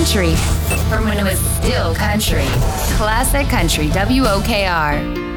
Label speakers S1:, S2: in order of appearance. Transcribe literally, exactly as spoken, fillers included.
S1: country. From when it was still country. Classic Country, W O K R.